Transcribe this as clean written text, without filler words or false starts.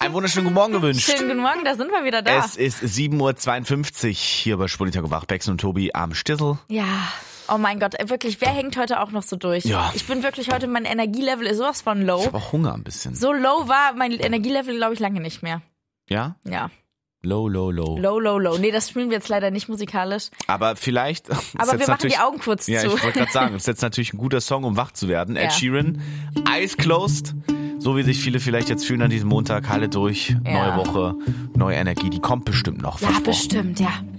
Einen wunderschönen guten Morgen gewünscht. Schönen guten Morgen, da sind wir wieder da. Es ist 7.52 Uhr hier bei Schwulentag und Wach. Bex und Tobi am Stissel. Ja, oh mein Gott, wirklich, wer hängt heute auch noch so durch? Ja. Ich bin wirklich heute, mein Energielevel ist sowas von low. Ich habe auch Hunger ein bisschen. So low war mein Energielevel, glaube ich, lange nicht mehr. Ja? Ja. Low. Low. Nee, das spielen wir jetzt leider nicht musikalisch. Aber vielleicht... Aber wir machen die Augen kurz ja, zu. ich wollte gerade sagen, das ist jetzt natürlich ein guter Song, um wach zu werden. Ed Ja. Sheeran, Eyes Closed. So wie sich viele vielleicht jetzt fühlen an diesem Montag. Halle durch, Ja. neue Woche, neue Energie. Die kommt bestimmt noch. Ja, versprochen. bestimmt, ja.